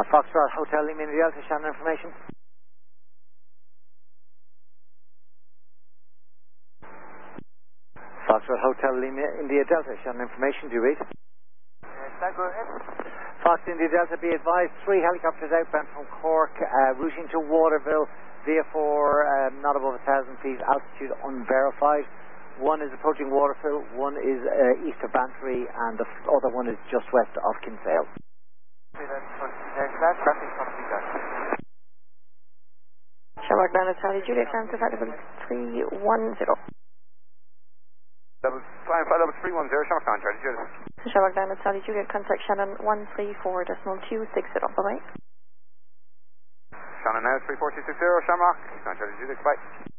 Foxtrot Hotel Lima in the Delta, Shannon information. Foxtrot Hotel Lima India Delta, Shannon information, do you read? Go ahead. Fox India Delta, be advised, 3 helicopters outbound from Cork, routing to Waterville, via 4, not above 1,000 feet, altitude unverified. One is approaching Waterville, one is east of Bantry, and the other one is just west of Kinsale. Shamrock Band Charlie Juliet, climb to flight level 310. Climb flight level 310, Shamrock Band Charlie Juliet. Shamrock Band Charlie Juliet, contact Shannon 134.260, bye-bye. Shannon now 34260, Shamrock, Charlie Juliet, bye.